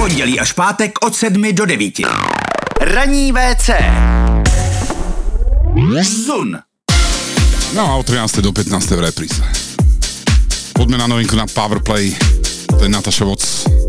Pondělí až pátek od 7 do 9. Ranní WC. Zun. No a od 13. do 15. v repríze. Poďme na novinku na Powerplay. To je Natasha Watts.